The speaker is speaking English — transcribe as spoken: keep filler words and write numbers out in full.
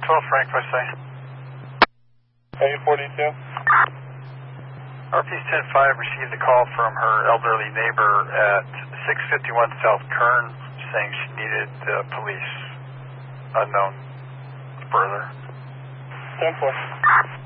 twelve Frank, what's say? eight forty-two. R P ten five received a call from her elderly neighbor at six fifty-one South Kern saying she needed uh, police. Unknown further. ten four.